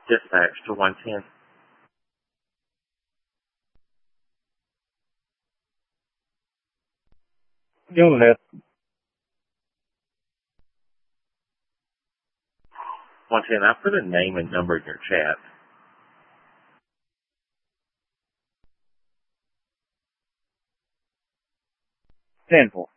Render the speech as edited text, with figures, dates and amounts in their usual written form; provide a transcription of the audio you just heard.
Dispatch to 110. Go ahead. 110, I put a name and number in your chat. Tenfold.